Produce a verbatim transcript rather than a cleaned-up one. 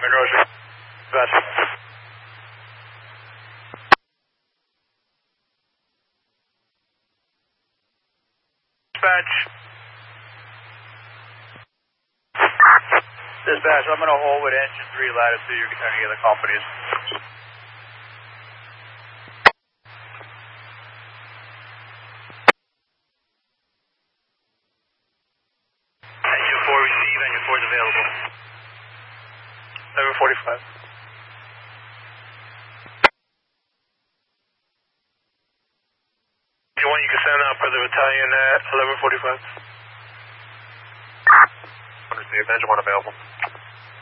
Roger. Gotcha. Dispatch. Dispatch, I'm going to hold with engine three latitude. You're going to get the companies. Engine four receive, engine four is available. eleven forty-five. Engine one, you can send out for the battalion at eleven forty-five. Engine one available.